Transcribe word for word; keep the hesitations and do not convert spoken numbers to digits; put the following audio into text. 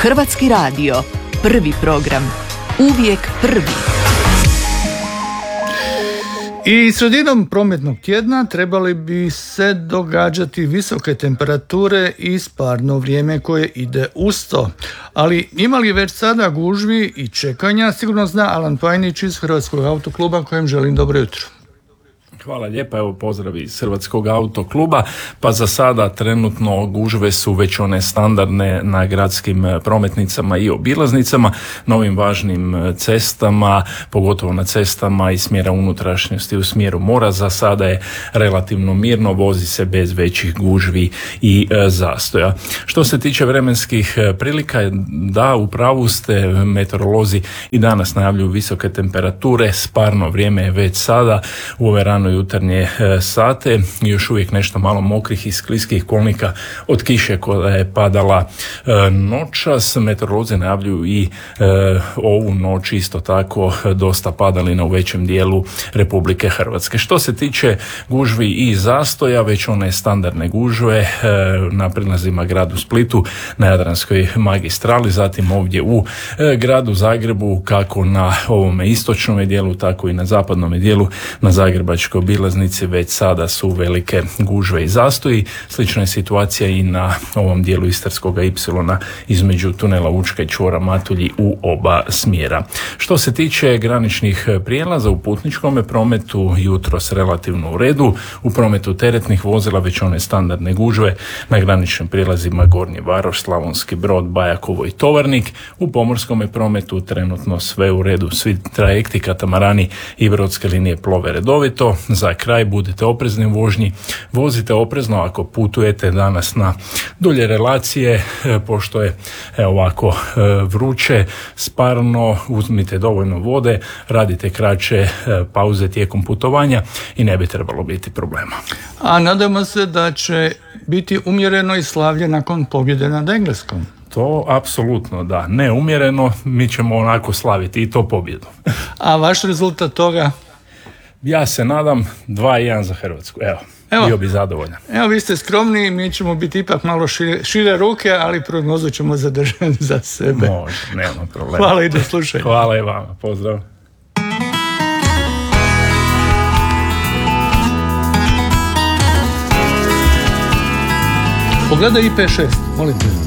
Hrvatski radio, prvi program, uvijek prvi. I sredinom prometnog tjedna trebali bi se događati visoke temperature i sparno vrijeme koje ide uz to. Ali ima li već sada gužvi i čekanja? Sigurno zna Alan Pajnić iz Hrvatskog autokluba, kojem želim dobro jutro. Hvala lijepa, evo pozdrav iz Hrvatskog autokluba. Pa za sada trenutno gužve su već one standardne na gradskim prometnicama i obilaznicama, na ovim važnim cestama, pogotovo na cestama iz smjera unutrašnjosti u smjeru mora. Za sada je relativno mirno, vozi se bez većih gužvi i e, zastoja. Što se tiče vremenskih prilika, da, u pravu ste, meteorolozi i danas najavljuju visoke temperature, sparno vrijeme je već sada u ove rano jutarnje sate, još uvijek nešto malo mokrih i skliskih kolnika od kiše koja je padala noćas. Meteorolozi najavljuju i ovu noć isto tako dosta padalina u većem dijelu Republike Hrvatske. Što se tiče gužvi i zastoja, već one standardne gužve na prilazima gradu Splitu, na Jadranskoj magistrali, zatim ovdje u gradu Zagrebu, kako na ovome istočnom dijelu, tako i na zapadnom dijelu, na Zagrebačkoj obilaznici već sada su velike gužve i zastoji. Slična je situacija i na ovom dijelu Istarskog ipsilona između tunela Učka i čvora Matulji u oba smjera. Što se tiče graničnih prijelaza u putničkom prometu, jutros relativno u redu. U prometu teretnih vozila već one standardne gužve na graničnim prijelazima Gornji Varoš, Slavonski Brod, Bajakovo i Tovarnik. U pomorskom prometu trenutno sve u redu. Svi trajekti, katamarani i brodske linije plove redovito. Za kraj, budite oprezni u vožnji, vozite oprezno ako putujete danas na dulje relacije, pošto je evo ovako vruće, sparno, uzmite dovoljno vode, radite kraće pauze tijekom putovanja i ne bi trebalo biti problema. A nadamo se da će biti umjereno i slavlje nakon pobjede nad Engleskom. To apsolutno da, ne umjereno, mi ćemo onako slaviti i to pobjedu. A vaš rezultat toga? Ja se nadam dva jedan za Hrvatsku. Evo, Evo, bio bi zadovoljan. Evo, vi ste skromni, mi ćemo biti ipak malo šire, šire ruke, ali prognozu ćemo zadržati za sebe. Može, nema problema. Hvala i do slušanja. Hvala i vama, pozdrav. Pogledaj i pe šest, molim te.